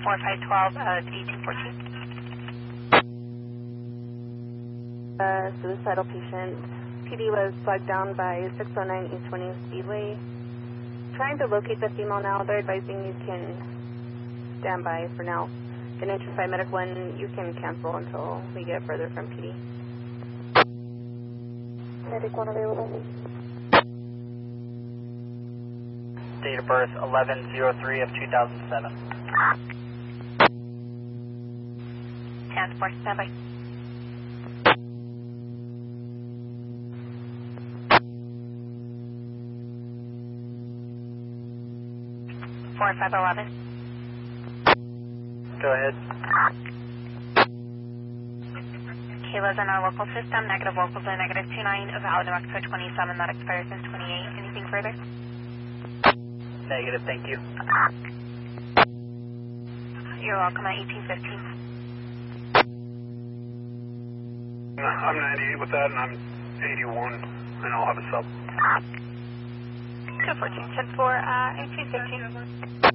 4512 to 1814. Suicidal patient. PD was flagged down by 609 East 20 Speedway. Trying to locate the female now. They're advising you can stand by for now. The notify medic 1, you can cancel until we get further from PD. Medic 1 available. Date of birth 11/03 of 2007. 10-4, stand by. Four 511. Go ahead. Kayla's in our local system. Negative locals are -29 of valid New Mexico 27. That expires in 28. Anything further? Negative, thank you. You're welcome at 1815. I'm 98 with that, and I'm 81, and I'll have a sub. 214, 10-4, 1815.